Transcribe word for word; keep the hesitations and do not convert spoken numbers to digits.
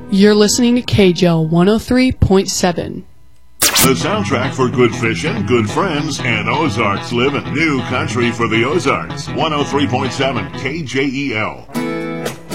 You're listening to K J L one oh three point seven. The soundtrack for good fishing, good friends, and Ozarks living. New country for the Ozarks. one oh three point seven K J E L.